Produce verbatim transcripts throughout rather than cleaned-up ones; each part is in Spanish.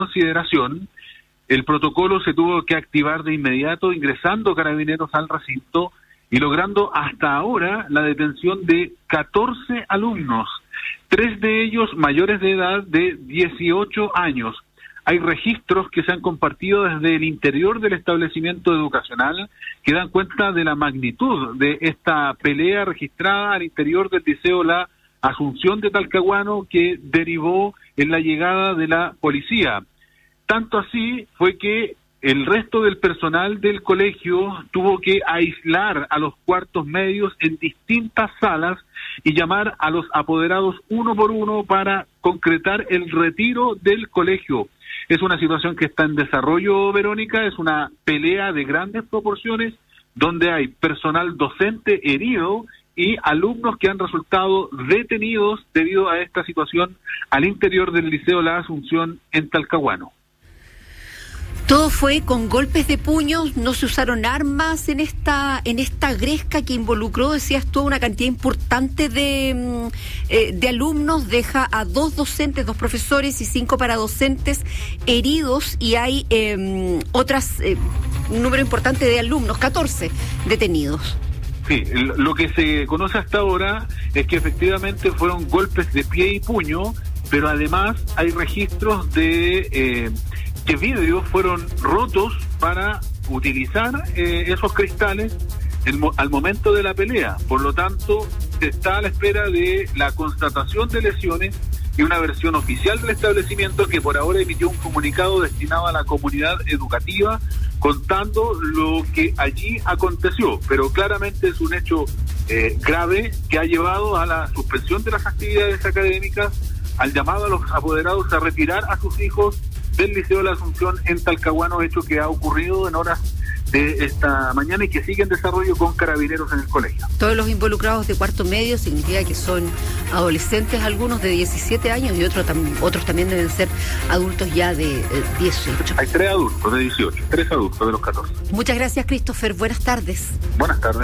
consideración, el protocolo se tuvo que activar de inmediato, ingresando carabineros al recinto y logrando hasta ahora la detención de catorce alumnos, tres de ellos mayores de edad de dieciocho años. Hay registros que se han compartido desde el interior del establecimiento educacional que dan cuenta de la magnitud de esta pelea registrada al interior del Liceo La Asunción de Talcahuano, que derivó en la llegada de la policía. Tanto así fue que el resto del personal del colegio tuvo que aislar a los cuartos medios en distintas salas y llamar a los apoderados uno por uno para concretar el retiro del colegio. Es una situación que está en desarrollo, Verónica, es una pelea de grandes proporciones donde hay personal docente herido y alumnos que han resultado detenidos debido a esta situación al interior del Liceo La Asunción en Talcahuano. Todo fue con golpes de puños, no se usaron armas en esta en esta gresca que involucró, decías tú, una cantidad importante de, eh, de alumnos, deja a dos docentes, dos profesores y cinco paradocentes heridos, y hay eh, otras, eh, un número importante de alumnos, catorce detenidos. Sí, lo que se conoce hasta ahora es que efectivamente fueron golpes de pie y puño, pero además hay registros de eh, que vidrios fueron rotos para utilizar eh, esos cristales el, al momento de la pelea. Por lo tanto, se está a la espera de la constatación de lesiones y una versión oficial del establecimiento, que por ahora emitió un comunicado destinado a la comunidad educativa contando lo que allí aconteció, pero claramente es un hecho eh, grave que ha llevado a la suspensión de las actividades académicas, al llamado a los apoderados a retirar a sus hijos del Liceo de la Asunción en Talcahuano, hecho que ha ocurrido en horas de esta mañana y que sigue en desarrollo con carabineros en el colegio. Todos los involucrados de cuarto medio significa que son adolescentes, algunos de diecisiete años y otros, tam- otros también deben ser adultos ya de eh, dieciocho. Hay tres adultos de dieciocho, tres adultos de los catorce. Muchas gracias, Christopher. Buenas tardes. Buenas tardes.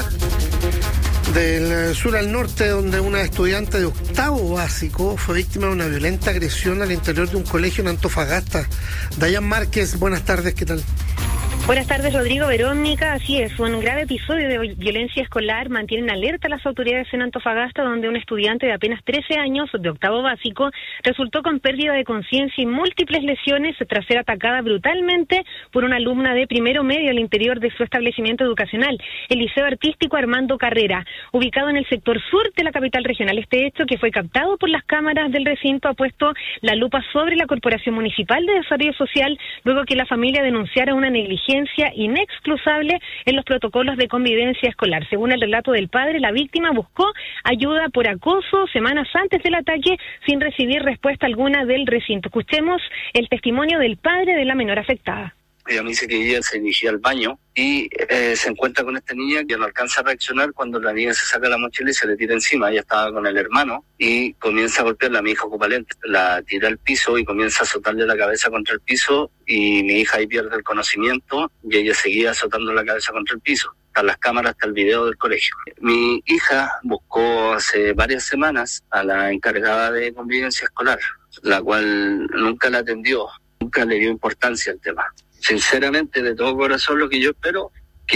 Del sur al norte, donde una estudiante de octavo básico fue víctima de una violenta agresión al interior de un colegio en Antofagasta. Dayan Márquez, buenas tardes, ¿qué tal? Buenas tardes, Rodrigo, Verónica. Así es, un grave episodio de violencia escolar mantienen alerta a las autoridades en Antofagasta, donde un estudiante de apenas trece años, de octavo básico, resultó con pérdida de conciencia y múltiples lesiones tras ser atacada brutalmente por una alumna de primero medio al interior de su establecimiento educacional, el Liceo Artístico Armando Carrera, ubicado en el sector sur de la capital regional. Este hecho, que fue captado por las cámaras del recinto, ha puesto la lupa sobre la Corporación Municipal de Desarrollo Social, luego que la familia denunciara una negligencia inexcusable en los protocolos de convivencia escolar. Según el relato del padre, la víctima buscó ayuda por acoso semanas antes del ataque sin recibir respuesta alguna del recinto. Escuchemos el testimonio del padre de la menor afectada. Ella me dice que ella se dirigía al baño y eh, se encuentra con esta niña que no alcanza a reaccionar cuando la niña se saca la mochila y se le tira encima. Ella estaba con el hermano y comienza a golpearla. Mi hija ocupa lentes, la tira al piso y comienza a azotarle la cabeza contra el piso, y mi hija ahí pierde el conocimiento y ella seguía azotando la cabeza contra el piso. Están las cámaras, está el video del colegio. Mi hija buscó hace varias semanas a la encargada de convivencia escolar, la cual nunca la atendió, nunca le dio importancia al tema. Sinceramente, de todo corazón, lo que yo espero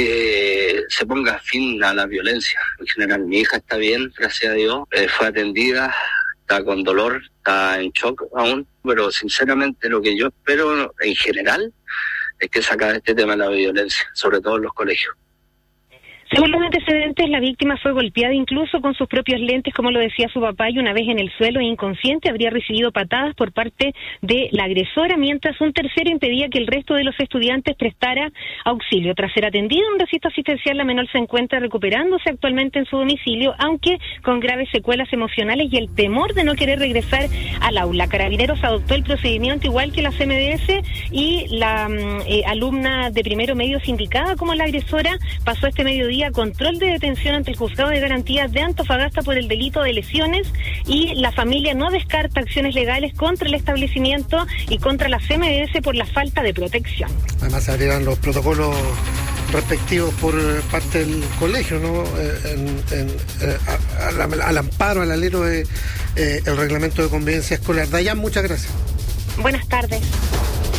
que se ponga fin a la violencia. En general, mi hija está bien, gracias a Dios, eh, fue atendida, está con dolor, está en shock aún, pero sinceramente lo que yo espero en general es que se acabe este tema de la violencia, sobre todo en los colegios. Según los antecedentes, la víctima fue golpeada incluso con sus propios lentes, como lo decía su papá, y una vez en el suelo e inconsciente habría recibido patadas por parte de la agresora, mientras un tercero impedía que el resto de los estudiantes prestara auxilio. Tras ser atendida en un recinto asistencial, la menor se encuentra recuperándose actualmente en su domicilio, aunque con graves secuelas emocionales y el temor de no querer regresar al aula. Carabineros adoptó el procedimiento igual que la C M D S, y la eh, alumna de primero medio, sindicada como la agresora, pasó este mediodía a control de detención ante el Juzgado de Garantías de Antofagasta por el delito de lesiones, y la familia no descarta acciones legales contra el establecimiento y contra la C M D S por la falta de protección. Además, se abrieron los protocolos respectivos por parte del colegio, ¿no? Eh, en, en, eh, a, a la, al amparo, al alero de eh, el reglamento de convivencia escolar. Dayan, muchas gracias. Buenas tardes.